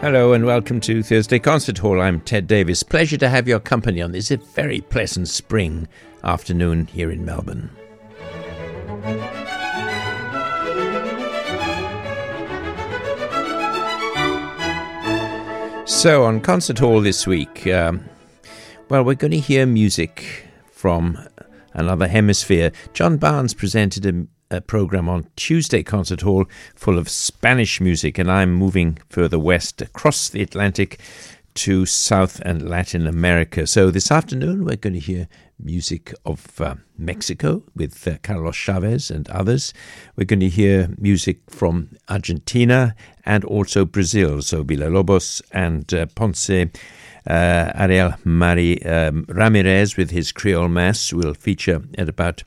Hello and welcome to Thursday Concert Hall. I'm Ted Davis. Pleasure to have your company on this very pleasant spring afternoon here in Melbourne. So on Concert Hall this week, we're going to hear music from another hemisphere. John Barnes presented a program on Tuesday Concert Hall full of Spanish music, and I'm moving further west across the Atlantic to South and Latin America. So this afternoon we're going to hear music of Mexico with Carlos Chavez and others. We're going to hear music from Argentina and also Brazil. So Villa-Lobos and Ponce. Ariel Ramirez with his Creole Mass will feature at about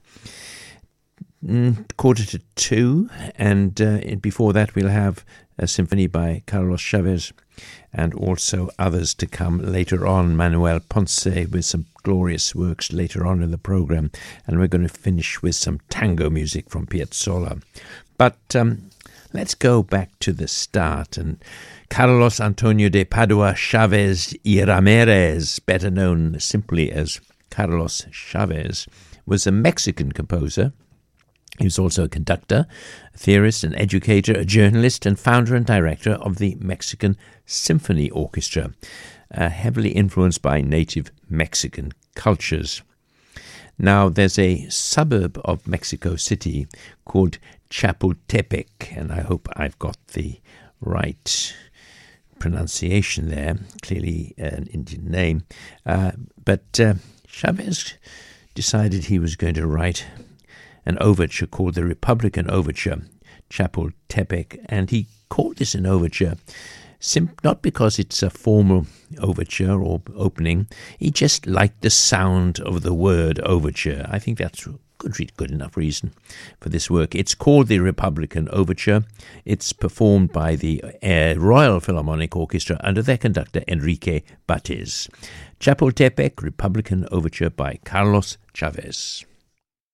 1:45, and before that we'll have a symphony by Carlos Chavez and also others to come later on. Manuel Ponce with some glorious works later on in the program, and we're going to finish with some tango music from Piazzolla. But let's go back to the start, and Carlos Antonio de Padua Chavez y Ramirez, better known simply as Carlos Chavez, was a Mexican composer. He was also a conductor, a theorist, an educator, a journalist, and founder and director of the Mexican Symphony Orchestra, heavily influenced by native Mexican cultures. Now, there's a suburb of Mexico City called Chapultepec, and I hope I've got the right pronunciation there, clearly an Indian name. But Chavez decided he was going to write an overture called the Republican Overture, Chapultepec, and he called this an overture not because it's a formal overture or opening. He just liked the sound of the word overture. I think that's good enough reason for this work. It's called the Republican Overture. It's performed by the Royal Philharmonic Orchestra under their conductor Enrique Bátiz. Chapultepec, Republican Overture by Carlos Chavez.